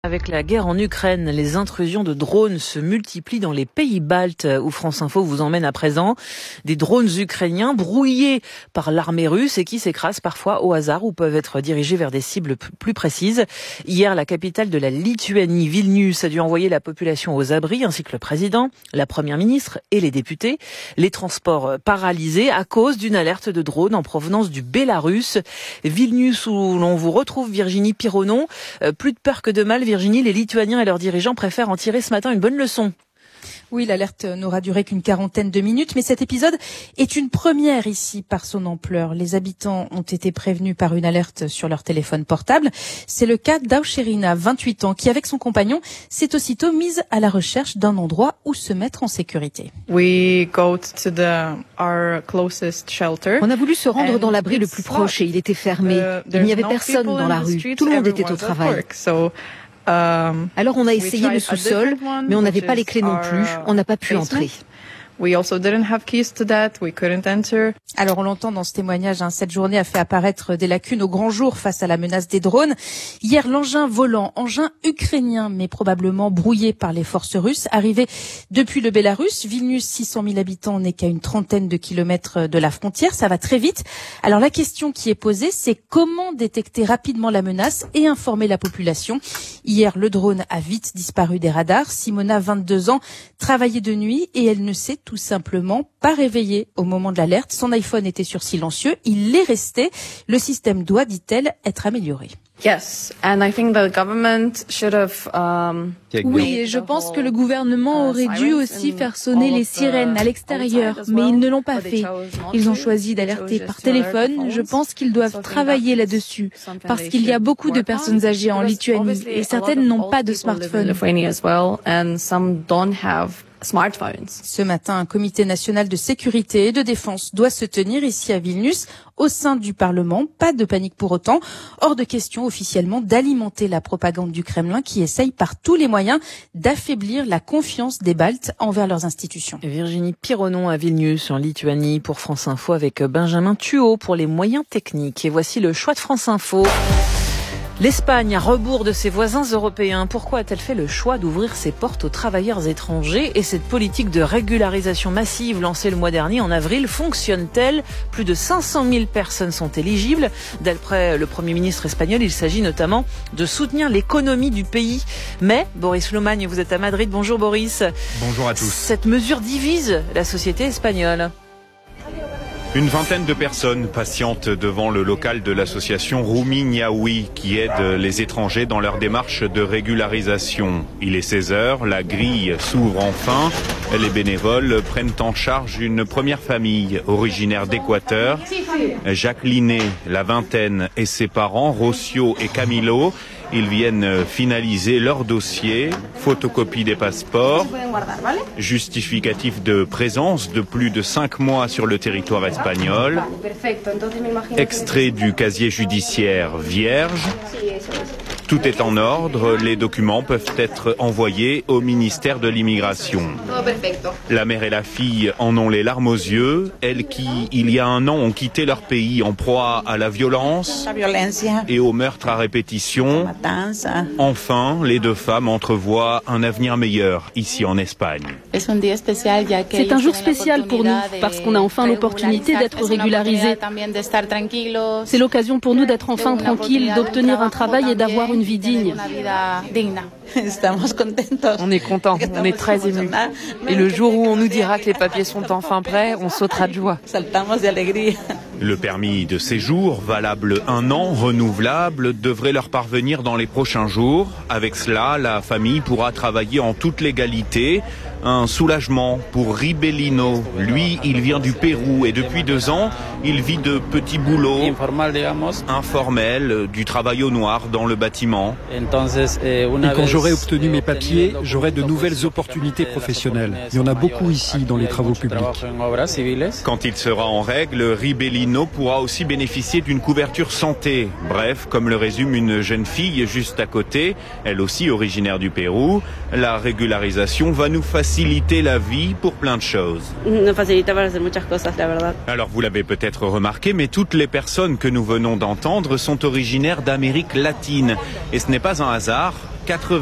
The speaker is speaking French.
Avec la guerre en Ukraine, les intrusions de drones se multiplient dans les pays baltes où France Info vous emmène à présent. Des drones ukrainiens brouillés par l'armée russe et qui s'écrasent parfois au hasard ou peuvent être dirigés vers des cibles plus précises. Hier, la capitale de la Lituanie, Vilnius, a dû envoyer la population aux abris ainsi que le président, la première ministre et les députés. Les transports paralysés à cause d'une alerte de drones en provenance du Bélarus. Vilnius où l'on vous retrouve Virginie Pironon. Plus de peur que de mal, Virginie, les Lituaniens et leurs dirigeants préfèrent en tirer ce matin une bonne leçon. Oui, l'alerte n'aura duré qu'une quarantaine de minutes, mais cet épisode est une première ici par son ampleur. Les habitants ont été prévenus par une alerte sur leur téléphone portable. C'est le cas d'Aucherina, 28 ans, qui avec son compagnon s'est aussitôt mise à la recherche d'un endroit où se mettre en sécurité. On a voulu se rendre dans l'abri le plus proche et il était fermé. Il n'y avait personne dans la rue. Tout le monde était au travail. Alors on a essayé le sous-sol, mais on n'avait pas les clés non plus. On n'a pas pu entrer. Alors on l'entend dans ce témoignage, cette journée a fait apparaître des lacunes au grand jour face à la menace des drones. Hier, l'engin volant, engin ukrainien, mais probablement brouillé par les forces russes, arrivé depuis le Bélarus. Vilnius, 600 000 habitants, n'est qu'à une trentaine de kilomètres de la frontière. Ça va très vite. Alors la question qui est posée, c'est comment détecter rapidement la menace et informer la population. Hier, le drone a vite disparu des radars. Simona, 22 ans, travaillait de nuit et elle ne s'est tout simplement pas réveillée au moment de l'alerte. Son iPhone était sur silencieux. Il l'est resté. Le système doit, dit-elle, être amélioré. Oui, et je pense que le gouvernement aurait dû aussi faire sonner les sirènes à l'extérieur, mais ils ne l'ont pas fait. Ils ont choisi d'alerter par téléphone. Je pense qu'ils doivent travailler là-dessus, parce qu'il y a beaucoup de personnes âgées en Lituanie, et certaines n'ont pas de smartphone. Ce matin, un comité national de sécurité et de défense doit se tenir ici à Vilnius, au sein du Parlement. Pas de panique pour autant. Hors de question officiellement d'alimenter la propagande du Kremlin qui essaye par tous les moyens d'affaiblir la confiance des Baltes envers leurs institutions. Virginie Pironon à Vilnius, en Lituanie, pour France Info, avec Benjamin Thuot pour les moyens techniques. Et voici le choix de France Info. L'Espagne, à rebours de ses voisins européens, pourquoi a-t-elle fait le choix d'ouvrir ses portes aux travailleurs étrangers? Et cette politique de régularisation massive lancée le mois dernier en avril fonctionne-t-elle? Plus de 500 000 personnes sont éligibles. D'après le Premier ministre espagnol, il s'agit notamment de soutenir l'économie du pays. Mais, Boris Lomagne, vous êtes à Madrid. Bonjour Boris. Bonjour à tous. Cette mesure divise la société espagnole. Une vingtaine de personnes patientent devant le local de l'association Rumi Niaoui qui aide les étrangers dans leur démarche de régularisation. Il est 16h, la grille s'ouvre enfin. Les bénévoles prennent en charge une première famille originaire d'Équateur. Jacqueline, la vingtaine, et ses parents, Rocio et Camilo. Ils viennent finaliser leur dossier, photocopie des passeports, justificatif de présence de plus de 5 mois sur le territoire espagnol, extrait du casier judiciaire vierge. Tout est en ordre, les documents peuvent être envoyés au ministère de l'Immigration. La mère et la fille en ont les larmes aux yeux, elles qui, il y a un an, ont quitté leur pays en proie à la violence et au meurtre à répétition. Enfin, les deux femmes entrevoient un avenir meilleur ici en Espagne. C'est un jour spécial pour nous, parce qu'on a enfin l'opportunité d'être régularisés. C'est l'occasion pour nous d'être enfin tranquilles, d'obtenir un travail et d'avoir une vie digne. On est content, on est très émus. Et le jour où on nous dira que les papiers sont enfin prêts, on sautera de joie. Le permis de séjour, valable 1 an, renouvelable, devrait leur parvenir dans les prochains jours. Avec cela, la famille pourra travailler en toute légalité. Un soulagement pour Ribelino. Lui, il vient du Pérou et depuis 2 ans, il vit de petits boulots informels, du travail au noir dans le bâtiment. Et quand j'aurai obtenu mes papiers, j'aurai de nouvelles opportunités professionnelles. Il y en a beaucoup ici dans les travaux publics. Quand il sera en règle, Ribelino pourra aussi bénéficier d'une couverture santé. Bref, comme le résume une jeune fille juste à côté, elle aussi originaire du Pérou, la régularisation va nous faciliter la vie pour plein de choses. Alors vous l'avez peut-être peut-être remarqué, mais toutes les personnes que nous venons d'entendre sont originaires d'Amérique latine. Et ce n'est pas un hasard.